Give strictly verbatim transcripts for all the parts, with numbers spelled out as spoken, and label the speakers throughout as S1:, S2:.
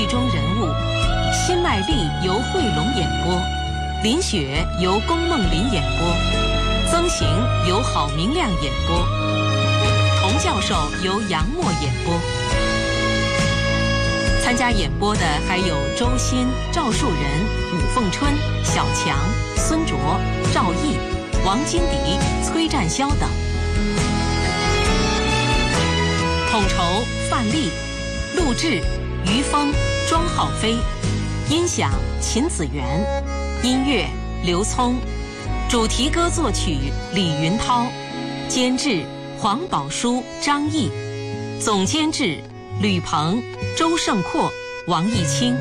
S1: 中人物，辛麦丽由慧龙演播，林雪由龚梦麟演播，曾行由郝明亮演播，童教授由杨默演播。参加演播的还有周鑫、赵树人、武凤春、小强、孙卓、赵毅、王金迪、崔占霄等。统筹范丽，录制于峰、庄浩飞，音响秦子元，音乐刘聪，主题歌作曲李云涛，监制黄宝书、张毅，总监制吕鹏、周胜阔、王义清。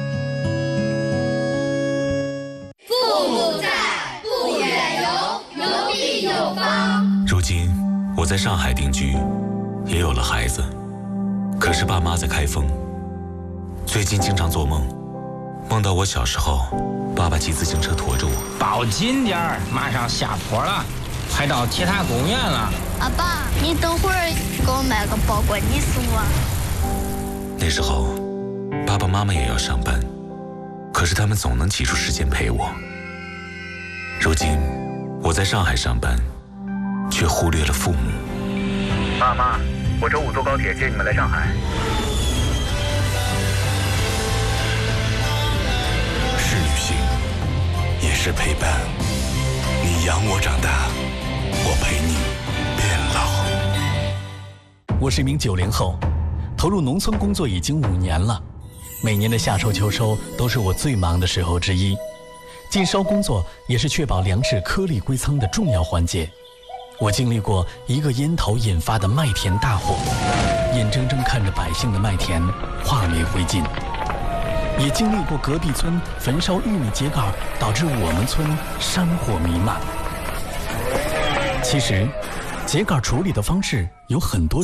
S2: 父母在，不远游，游必有方。
S3: 如今我在上海定居，也有了孩子，可是爸妈在开封。最近经常做梦，梦到我小时候，爸爸骑自行车驮着我。
S4: 抱紧点儿，马上下坡了，快到铁塔公园了。
S5: 阿爸，你等会儿给我买个包裹，你送我。
S3: 那时候，爸爸妈妈也要上班，可是他们总能挤出时间陪我。如今，我在上海上班，却忽略了父母。
S6: 爸妈，我周五坐高铁接你们来上海。
S7: 是旅行，也是陪伴。你养我长大，我陪你变老。
S8: 我是一名九零后，投入农村工作已经五年了。每年的夏收秋收都是我最忙的时候之一，禁烧工作也是确保粮食颗粒归仓的重要环节。我经历过一个烟头引发的麦田大火，眼睁睁看着百姓的麦田化为灰烬，也经历过隔壁村焚烧玉米秸秆导致我们村山火弥漫。其实秸秆处理的方式有很多种。